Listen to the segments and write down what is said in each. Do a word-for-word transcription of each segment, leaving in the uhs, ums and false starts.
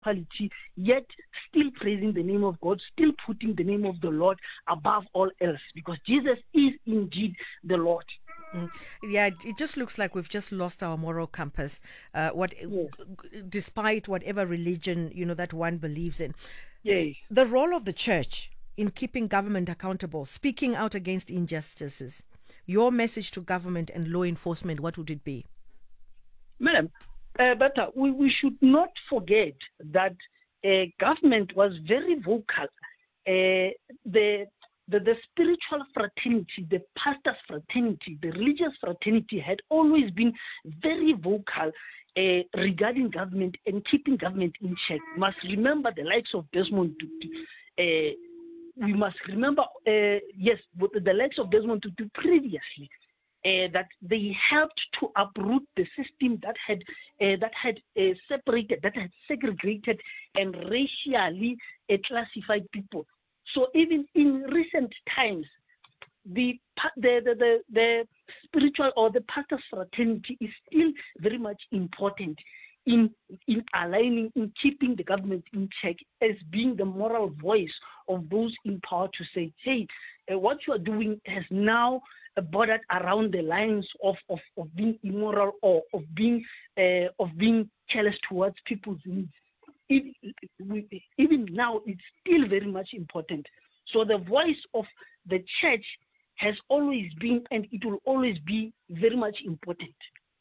municipality, yet still praising the name of God, still putting the name of the Lord above all else, because Jesus is indeed the Lord. Mm. Yeah, it just looks like we've just lost our moral compass, uh, what, Yes. despite whatever religion, you know, that one believes in. Yes. The role of the church in keeping government accountable, speaking out against injustices, your message to government and law enforcement, what would it be? Madam, uh, but uh, we, we should not forget that uh, government was very vocal. Uh, the, the the spiritual fraternity, the pastor's fraternity, the religious fraternity had always been very vocal uh, regarding government and keeping government in check. We must remember the likes of Desmond Tutu. Uh, we must remember, uh, yes, the likes of Desmond Tutu previously. Uh, that they helped to uproot the system that had uh, that had uh, separated, that had segregated and racially uh, classified people. So even in recent times, the the, the the the spiritual or the pastor's fraternity is still very much important in in aligning, in keeping the government in check, as being the moral voice of those in power to say, hey, uh, what you are doing has now bordered around the lines of, of, of being immoral or of being uh, of being careless towards people's needs. Even, even now, it's still very much important. So the voice of the church has always been, and it will always be, very much important.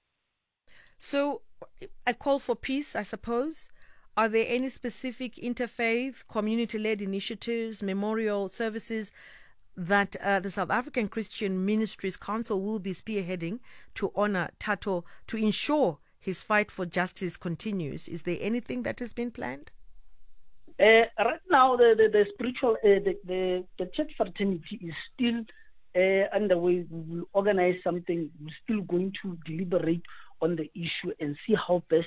So, a call for peace, I suppose. Are there any specific interfaith, community-led initiatives, memorial services that uh, the South African Christian Ministries Council will be spearheading to honor Thato, to ensure his fight for justice continues? Is there anything that has been planned? Uh, right now, the, the, the spiritual, uh, the, the, the church fraternity is still uh, underway. We will organize something. We're still going to deliberate on the issue and see how best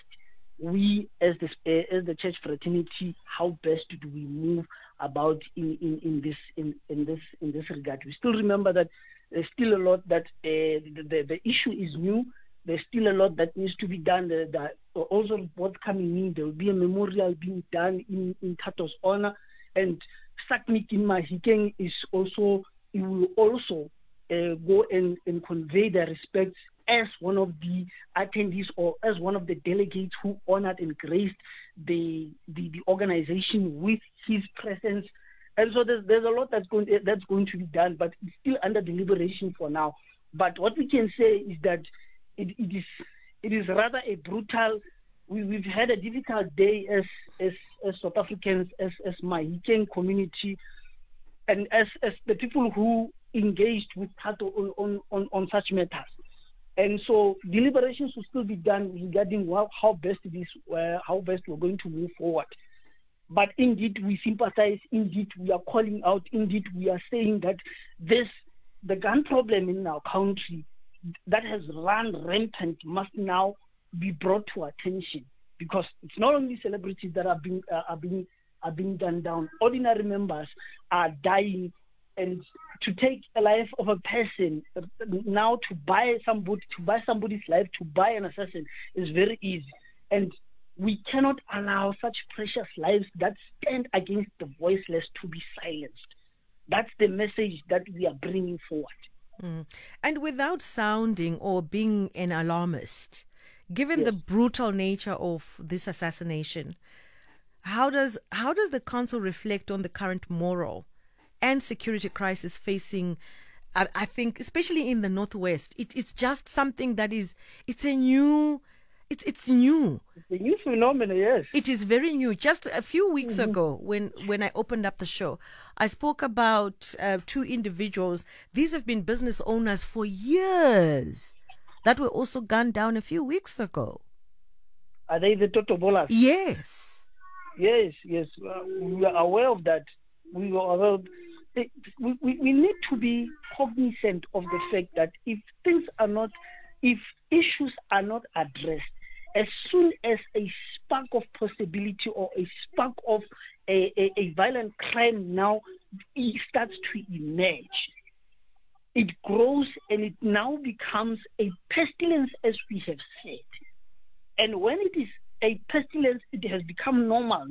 we, as the uh, as the church fraternity, how best do we move about in, in, in this in, in this in this regard. We still remember that there's still a lot that uh, the, the the issue is new. There's still a lot that needs to be done. The, the, also, reports coming in, there will be a memorial being done in in Thato's honor, and Saknik in Mahikeng is also it will also uh, go and, and convey their respects as one of the attendees or as one of the delegates who honored and graced the the, the organization with his presence. And so there's, there's a lot that's going that's going to be done, but it's still under deliberation for now. But what we can say is that it, it is it is rather a brutal. We, we've had a difficult day as as, as South Africans, as as Mahikeng community, and as as the people who engaged with Thato on, on, on, on such matters. And so deliberations will still be done regarding how, how best it is, uh, how best we're going to move forward. But indeed, we sympathize. Indeed, we are calling out. Indeed, we are saying that this, the gun problem in our country that has run rampant must now be brought to attention, because it's not only celebrities that are being uh, are being are being done down. Ordinary members are dying. And to take a life of a person now, to buy somebody, to buy somebody's life, to buy an assassin is very easy. And we cannot allow such precious lives that stand against the voiceless to be silenced. That's the message that we are bringing forward. Mm. And without sounding or being an alarmist, given yes. the brutal nature of this assassination, how does how does the council reflect on the current moral and security crisis facing, I, I think, especially in the Northwest? It, it's just something that is, it's a new, it's it's new. It's a new phenomenon, yes. It is very new. Just a few weeks mm-hmm. ago, when, when I opened up the show, I spoke about uh, two individuals. These have been business owners for years that were also gunned down a few weeks ago. Are they the Totobolas? Yes. Yes, yes. Uh, we are aware of that. We are aware of We, we, we need to be cognizant of the fact that if things are not, if issues are not addressed, as soon as a spark of possibility or a spark of a, a, a violent crime now it starts to emerge, it grows and it now becomes a pestilence, as we have said. And when it is a pestilence, it has become normal.